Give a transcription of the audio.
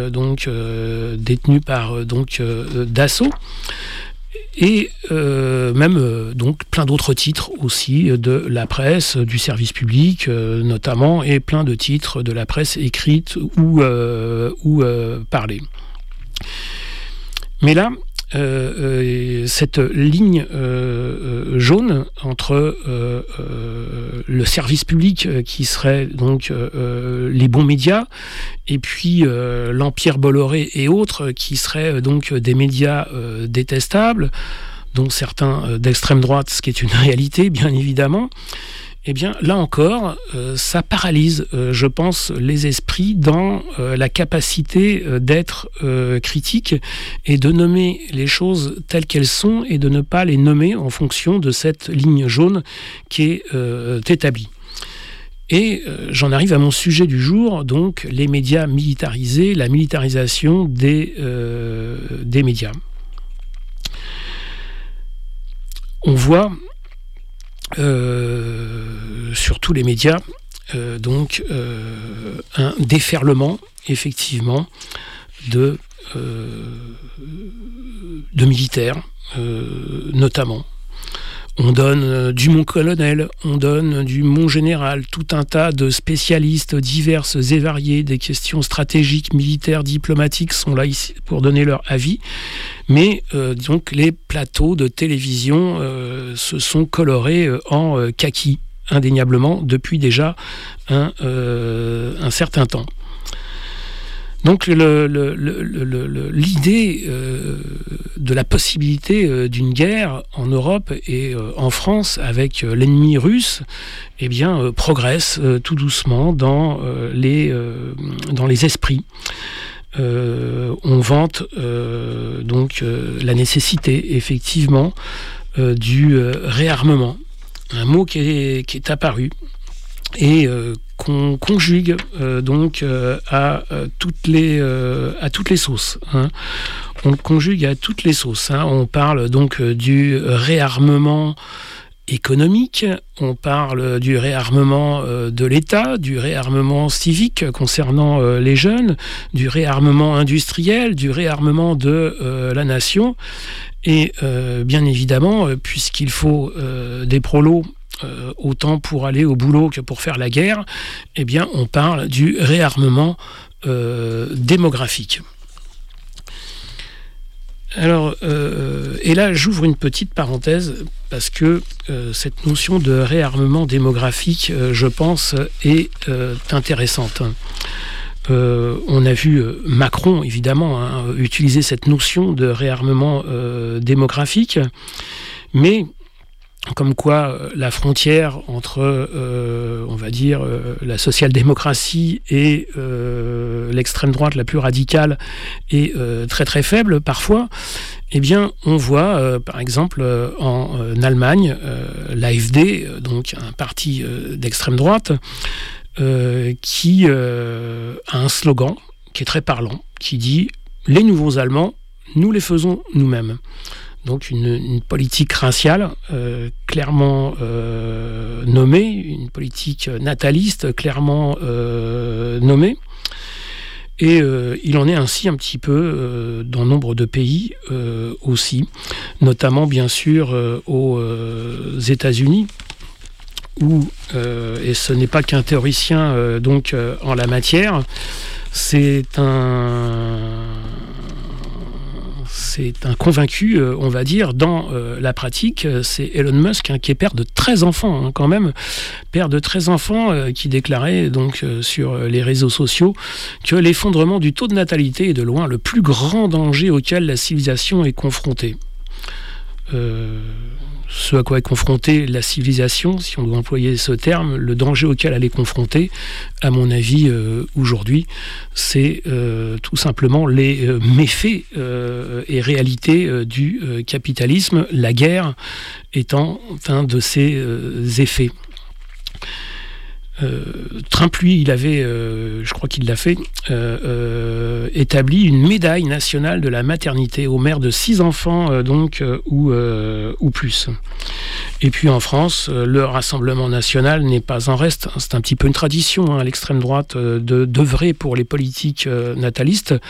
détenu par Dassault. Et même donc plein d'autres titres aussi de la presse, du service public notamment, et plein de titres de la presse écrite ou parlée. Mais là, cette ligne jaune entre le service public qui serait donc les bons médias et puis l'Empire Bolloré et autres qui seraient donc des médias détestables, dont certains d'extrême droite, ce qui est une réalité bien évidemment. Eh bien, là encore, ça paralyse, je pense, les esprits dans la capacité d'être critique et de nommer les choses telles qu'elles sont et de ne pas les nommer en fonction de cette ligne jaune qui est établie. Et j'en arrive à mon sujet du jour, donc les médias militarisés, la militarisation des médias. On voit sur tous les médias un déferlement effectivement de militaires notamment. On donne du Mont Colonel, on donne du Mont Général, tout un tas de spécialistes diverses et variés, des questions stratégiques, militaires, diplomatiques sont là ici pour donner leur avis. Mais donc les plateaux de télévision se sont colorés en kaki, indéniablement, depuis déjà un certain temps. Donc l'idée de la possibilité d'une guerre en Europe et en France avec l'ennemi russe, eh bien, progresse tout doucement dans les esprits. On vante la nécessité effectivement du réarmement, un mot qui est apparu et qu'on conjugue à toutes les sauces. Hein. On le conjugue à toutes les sauces. Hein. On parle donc du réarmement économique, on parle du réarmement de l'État, du réarmement civique concernant les jeunes, du réarmement industriel, du réarmement de la nation. Et bien évidemment, puisqu'il faut des prolos autant pour aller au boulot que pour faire la guerre, eh bien on parle du réarmement démographique. Alors, et là j'ouvre une petite parenthèse parce que cette notion de réarmement démographique, je pense, est intéressante. On a vu Macron, évidemment, utiliser cette notion de réarmement démographique, mais comme quoi la frontière entre, on va dire, la social-démocratie et l'extrême droite la plus radicale est très très faible parfois, eh bien on voit par exemple en Allemagne l'AfD, donc un parti d'extrême droite, qui a un slogan qui est très parlant, qui dit « Les nouveaux Allemands, nous les faisons nous-mêmes ». Donc une politique raciale clairement nommée, une politique nataliste clairement nommée. Et il en est ainsi un petit peu dans nombre de pays aussi, notamment bien sûr aux États-Unis, où, et ce n'est pas qu'un théoricien en la matière, c'est un convaincu, on va dire, dans la pratique. C'est Elon Musk qui est père de 13 enfants, quand même. Père de 13 enfants qui déclarait donc sur les réseaux sociaux que l'effondrement du taux de natalité est de loin le plus grand danger auquel la civilisation est confrontée. Ce à quoi est confrontée la civilisation, si on doit employer ce terme, le danger auquel elle est confrontée, à mon avis, aujourd'hui, c'est tout simplement les méfaits et réalités du capitalisme, la guerre étant un de ses effets. Trump, lui, il avait, je crois qu'il l'a fait, établi une médaille nationale de la maternité aux mères de 6 enfants, ou plus. Et puis en France, le Rassemblement national n'est pas en reste. C'est un petit peu une tradition à l'extrême droite d'œuvrer pour les politiques natalistes.